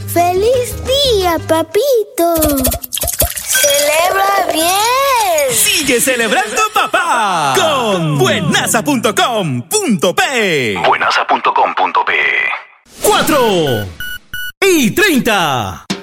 ¡Feliz día, papito! ¡Celebra bien! ¡Sigue celebrando, papá! Con buenaza.com.pe. Buenaza.com.pe. 4:30.